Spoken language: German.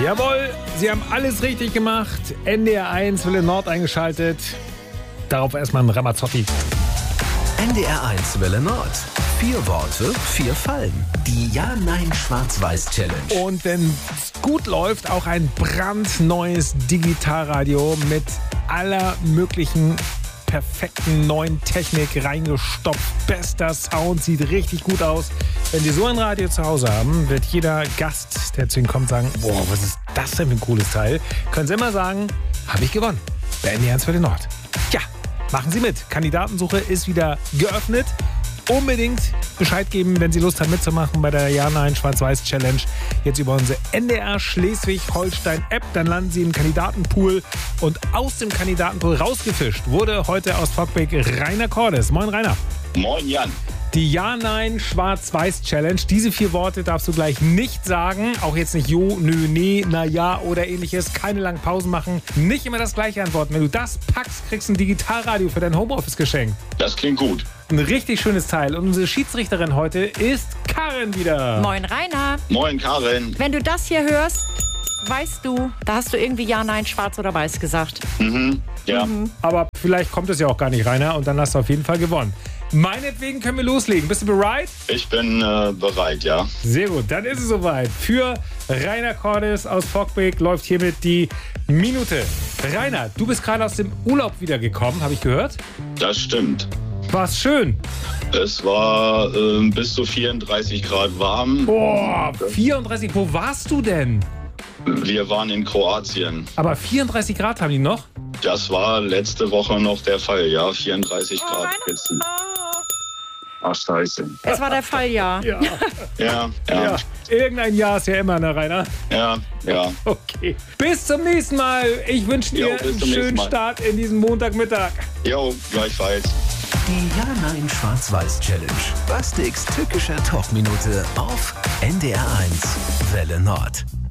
Jawohl, Sie haben alles richtig gemacht. NDR 1, Welle Nord eingeschaltet. Darauf erstmal ein Ramazzotti. NDR 1 Welle Nord. 4 Worte, 4 Fallen. Die Ja-Nein-Schwarz-Weiß-Challenge. Und wenn es gut läuft, auch ein brandneues Digitalradio mit aller möglichen perfekten neuen Technik reingestopft. Bester Sound, sieht richtig gut aus. Wenn Sie so ein Radio zu Hause haben, wird jeder Gast, der zu Ihnen kommt, sagen, boah, was ist das denn für ein cooles Teil? Können Sie immer sagen, habe ich gewonnen. Bei NDR 1 Welle Nord. Ja, machen Sie mit. Kandidatensuche ist wieder geöffnet. Unbedingt Bescheid geben, wenn Sie Lust haben mitzumachen bei der Ja-Nein-Schwarz-Weiß-Challenge. Jetzt über unsere NDR Schleswig-Holstein-App. Dann landen Sie im Kandidatenpool. Und aus dem Kandidatenpool rausgefischt wurde heute aus Fockbeck Rainer Cordes. Moin Rainer. Moin Jan. Die Ja-Nein-Schwarz-Weiß-Challenge. Diese 4 Worte darfst du gleich nicht sagen. Auch jetzt nicht jo, nö, nee, na ja oder ähnliches. Keine langen Pausen machen. Nicht immer das gleiche antworten. Wenn du das packst, kriegst du ein Digitalradio für dein Homeoffice geschenkt. Das klingt gut. Ein richtig schönes Teil. Und unsere Schiedsrichterin heute ist Karin wieder. Moin Rainer. Moin Karin. Wenn du das hier hörst, weißt du, da hast du irgendwie Ja, Nein, Schwarz oder Weiß gesagt. Ja. Aber vielleicht kommt es ja auch gar nicht, Rainer. Und dann hast du auf jeden Fall gewonnen. Meinetwegen können wir loslegen. Bist du bereit? Ich bin bereit, ja. Sehr gut, dann ist es soweit. Für Rainer Cordes aus Fockbeck läuft hiermit die Minute. Rainer, du bist gerade aus dem Urlaub wiedergekommen, habe ich gehört. Das stimmt. War's schön? Es war bis zu 34 Grad warm. Boah, 34, wo warst du denn? Wir waren in Kroatien. Aber 34 Grad haben die noch? Das war letzte Woche noch der Fall, ja. 34 Grad. Spitzen. Ach, scheiße. Es war der Fall, ja. Ja. Ja. Irgendein Jahr ist ja immer, ne, Rainer? Ja. Okay. Bis zum nächsten Mal. Ich wünsche dir Jo, bis einen zum nächsten schönen Mal. Start in diesem Montagmittag. Jo, gleichfalls. Die Ja-Nein-Schwarz-Weiß-Challenge. Bastiks tückische Talkminute auf NDR 1 Welle Nord.